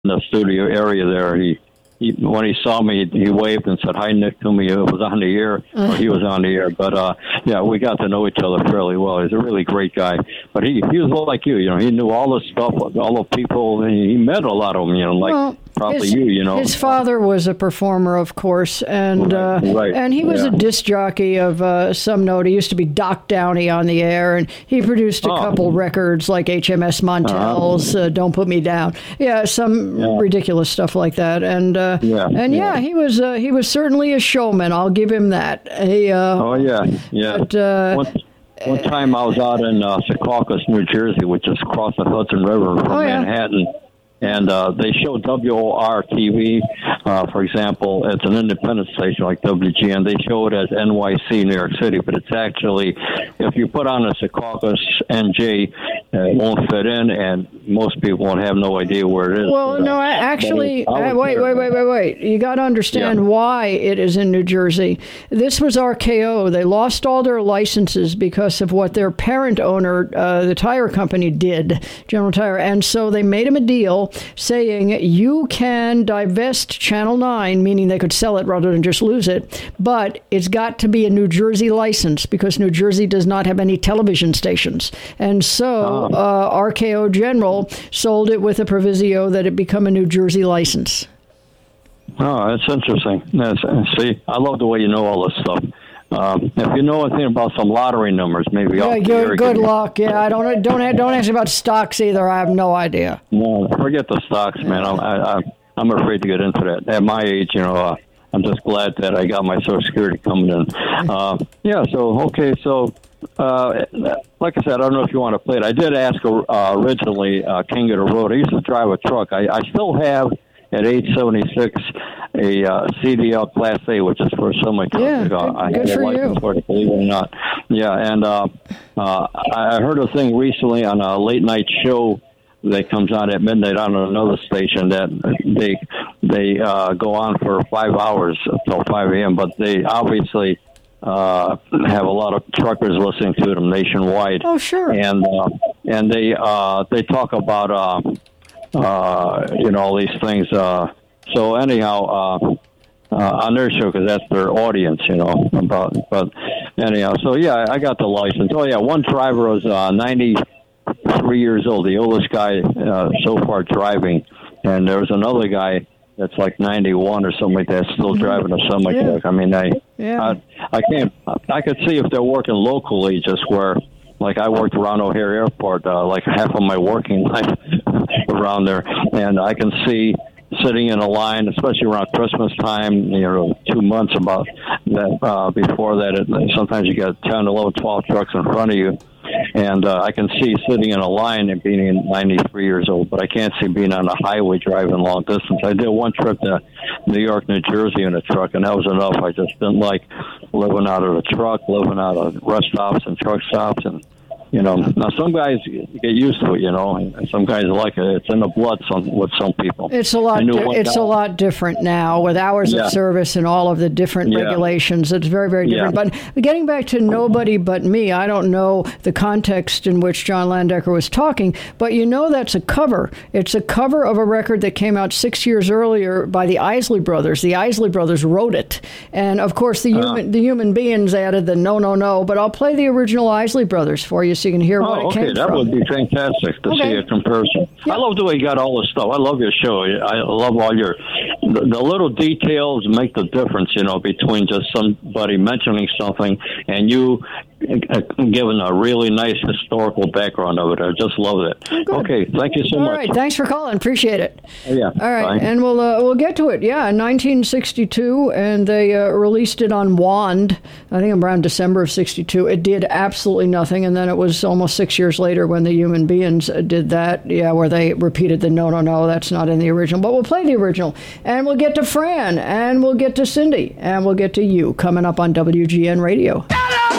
the studio area there. When he saw me, he waved and said, "Hi, Nick," to me. It was on the air, or he was on the air. But yeah, we got to know each other fairly well. He's a really great guy. But he was like you, he knew all the stuff, all the people. And he met a lot of them, like probably His father was a performer, of course, and and he was a disc jockey of some note. He used to be Doc Downey on the air, and he produced a couple records like HMS Montel's "Don't Put Me Down." Yeah, some ridiculous stuff like that. And he was certainly a showman. I'll give him that. One time I was out in Secaucus, New Jersey, which is across the Hudson River from Manhattan. And they show WOR-TV, for example. It's an independent station like WGN. They show it as NYC, New York City, but it's actually, if you put on a Secaucus NJ, it won't fit in, and most people won't have no idea where it is. Well, no, actually, wait. You got to understand why it is in New Jersey. This was RKO. They lost all their licenses because of what their parent owner, the tire company, did, General Tire, and so they made him a deal saying you can divest Channel 9, meaning they could sell it rather than just lose it, but it's got to be a New Jersey license because New Jersey does not have any television stations. And so RKO General sold it with a proviso that it become a New Jersey license. Oh, that's interesting. See, I love the way you know all this stuff. If you know anything about some lottery numbers, maybe good luck. Yeah, I don't ask about stocks either. I have no idea. No, forget the stocks, man. I'm afraid to get into that. At my age, I'm just glad that I got my Social Security coming in. Like I said, I don't know if you want to play it. I did ask originally King of the Road. I used to drive a truck. I still have. At age 76, a CDL Class A, which is for semi truck. I good had a license for it, believe it or not. Yeah, and I heard a thing recently on a late night show that comes on at midnight on another station that they go on for 5 hours until 5 a.m. But they obviously have a lot of truckers listening to them nationwide. Oh, sure. And they talk about. All these things. So anyhow, on their show, because that's their audience, but anyhow, so yeah, I got the license. Oh yeah, one driver was 93 years old, the oldest guy so far driving, and there was another guy that's like 91 or something like that, still driving a semi truck. I mean, I could see if they're working locally, just where. Like I worked around O'Hare Airport, like half of my working life around there, and I can see sitting in a line, especially around Christmas time, 2 months about that. Before that, sometimes you got 10, 11, 12 trucks in front of you, and I can see sitting in a line and being 93 years old, but I can't see being on a highway driving long distance. I did one trip to New York, New Jersey in a truck, and that was enough. I just didn't like living out of the truck, living out of rest stops and truck stops, and now some guys get used to it, and some guys like it. It's in the blood with some people. It's a lot. It's a lot different now with hours of service and all of the different regulations. It's very, very different. But getting back to Nobody But Me, I don't know the context in which John Landecker was talking, but that's a cover. It's a cover of a record that came out 6 years earlier by the Isley Brothers. The Isley Brothers wrote it, and of course the Human Beings added the No. But I'll play the original Isley Brothers for you. So you can hear what it came from. That would be fantastic to see a comparison. Yep. I love the way you got all this stuff. I love your show. I love all the little details make the difference, between just somebody mentioning something and you giving a really nice historical background of it. I just love it. Okay, thank you so much. All right, thanks for calling. Appreciate it. Yeah. All right, bye. And we'll get to it. Yeah, 1962, and they released it on Wand. I think around December of 62. It did absolutely nothing, and then it was almost 6 years later when the Human Beings did that. Yeah, where they repeated the No, that's not in the original. But we'll play the original, and we'll get to Fran, and we'll get to Cindy, and we'll get to you coming up on WGN Radio.